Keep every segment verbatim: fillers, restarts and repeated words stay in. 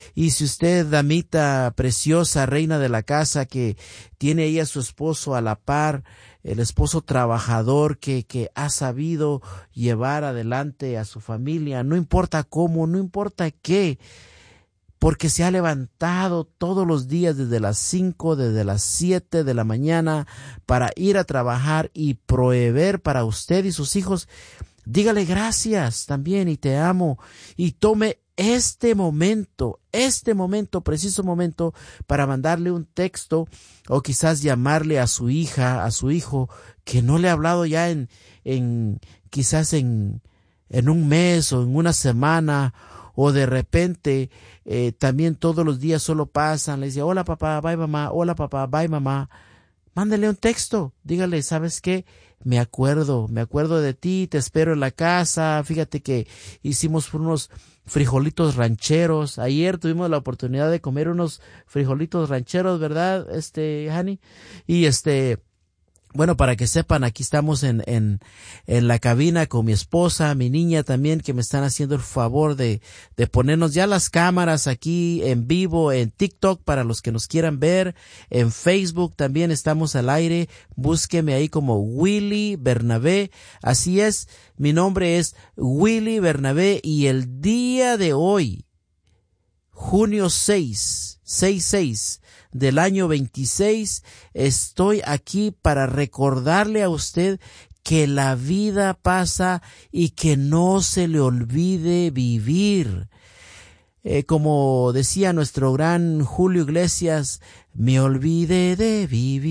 Y si usted, damita preciosa, reina de la casa, que tiene ahí a su esposo a la par, el esposo trabajador que, que ha sabido llevar adelante a su familia, no importa cómo, no importa qué, porque se ha levantado todos los días desde las cinco, desde las siete de la mañana para ir a trabajar y proveer para usted y sus hijos, dígale gracias también y te amo, y tome este momento, este momento, preciso momento, para mandarle un texto o quizás llamarle a su hija, a su hijo, que no le ha hablado ya en, en quizás en, en un mes o en una semana, o de repente eh, también todos los días solo pasan, le dice, hola papá, bye mamá, hola papá, bye mamá. Mándale un texto, dígale, ¿sabes qué? Me acuerdo, me acuerdo de ti, te espero en la casa, fíjate que hicimos unos frijolitos rancheros, ayer tuvimos la oportunidad de comer unos frijolitos rancheros, ¿verdad, este, Hani? Y este... Bueno, para que sepan, aquí estamos en, en, en la cabina con mi esposa, mi niña también, que me están haciendo el favor de, de ponernos ya las cámaras aquí en vivo, en TikTok, para los que nos quieran ver, en Facebook también estamos al aire, búsqueme ahí como Willy Bernabé, así es, mi nombre es Willy Bernabé, y el día de hoy, junio seis, seis seis, del año veintiséis, estoy aquí para recordarle a usted que la vida pasa y que no se le olvide vivir. Eh, como decía nuestro gran Julio Iglesias, me olvidé de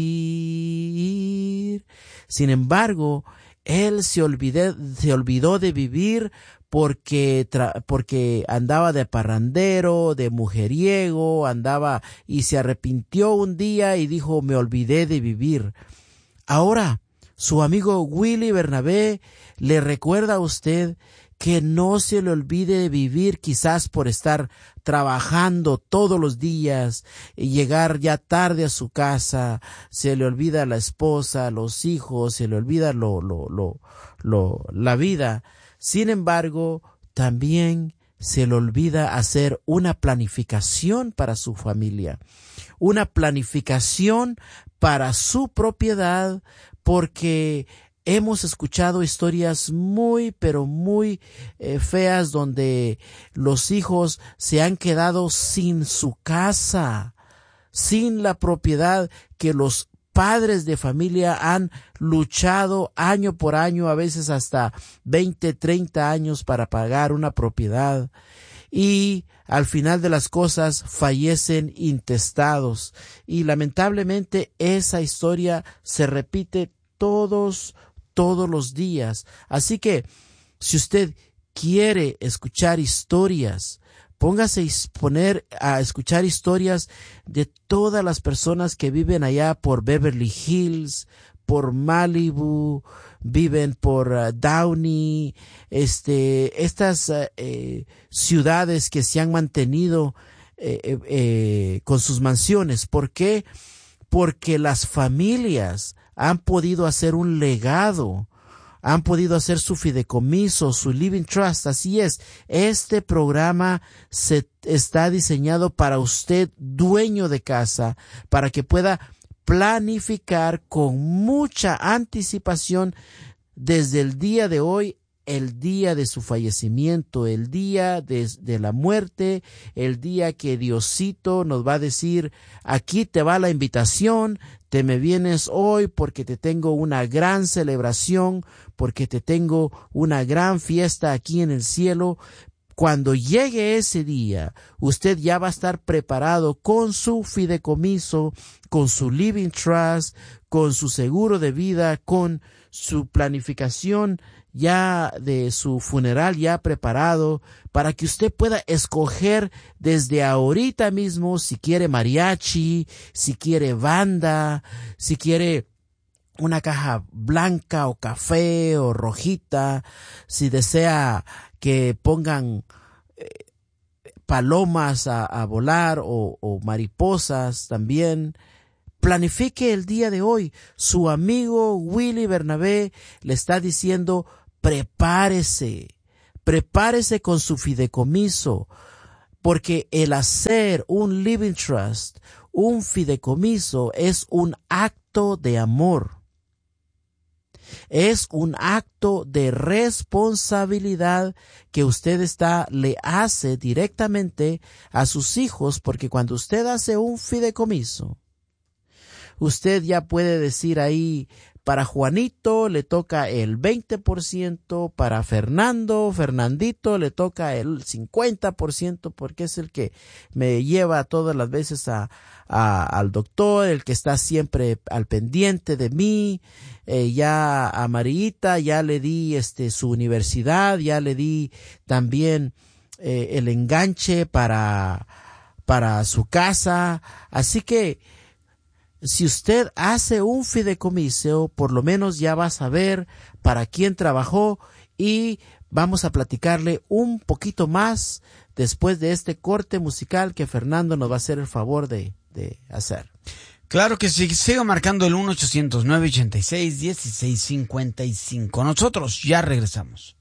vivir. Sin embargo, él se olvidó, se olvidó de vivir porque tra- porque andaba de parrandero, de mujeriego, andaba y se arrepintió un día y dijo, me olvidé de vivir. Ahora, su amigo Willy Bernabé le recuerda a usted que no se le olvide de vivir, quizás por estar trabajando todos los días y llegar ya tarde a su casa, se le olvida la esposa, los hijos, se le olvida lo, lo, lo, lo, la vida. Sin embargo, también se le olvida hacer una planificación para su familia, una planificación para su propiedad, porque hemos escuchado historias muy, pero muy eh, feas donde los hijos se han quedado sin su casa, sin la propiedad que los padres de familia han luchado año por año, a veces hasta veinte, treinta años para pagar una propiedad, y al final de las cosas fallecen intestados, y lamentablemente esa historia se repite todos, todos los días. Así que si usted quiere escuchar historias, póngase a poner a escuchar historias de todas las personas que viven allá por Beverly Hills, por Malibu, viven por uh, Downey, este, estas uh, eh, ciudades que se han mantenido eh, eh, eh, con sus mansiones. ¿Por qué? Porque las familias han podido hacer un legado, han podido hacer su fideicomiso, su living trust. Así es, este programa se está diseñado para usted, dueño de casa, para que pueda planificar con mucha anticipación desde el día de hoy, el día de su fallecimiento, el día de, de la muerte, el día que Diosito nos va a decir, aquí te va la invitación, te me vienes hoy porque te tengo una gran celebración, porque te tengo una gran fiesta aquí en el cielo. Cuando llegue ese día, usted ya va a estar preparado con su fideicomiso, con su living trust, con su seguro de vida, con su planificación ya de su funeral ya preparado, para que usted pueda escoger desde ahorita mismo si quiere mariachi, si quiere banda, si quiere una caja blanca o café o rojita, si desea que pongan eh, palomas a, a volar o, o mariposas también. Planifique el día de hoy. Su amigo Willy Bernabé le está diciendo, prepárese, prepárese con su fideicomiso, Porque el hacer un living trust, un fideicomiso, es un acto de amor. Es un acto de responsabilidad que usted está, le hace directamente a sus hijos, porque cuando usted hace un fideicomiso, usted ya puede decir ahí, para Juanito le toca el veinte por ciento, para Fernando, Fernandito le toca el cincuenta por ciento, porque es el que me lleva todas las veces a, a al doctor, el que está siempre al pendiente de mí. Eh, ya a Marita ya le di este su universidad, ya le di también eh, el enganche para, para su casa. Así que si usted hace un fideicomiso, por lo menos ya va a saber para quién trabajó, y vamos a platicarle un poquito más después de este corte musical que Fernando nos va a hacer el favor de, de hacer. Claro que sí, siga marcando el uno ochocientos nueve ochenta y seis dieciséis cincuenta y cinco. Nosotros ya regresamos.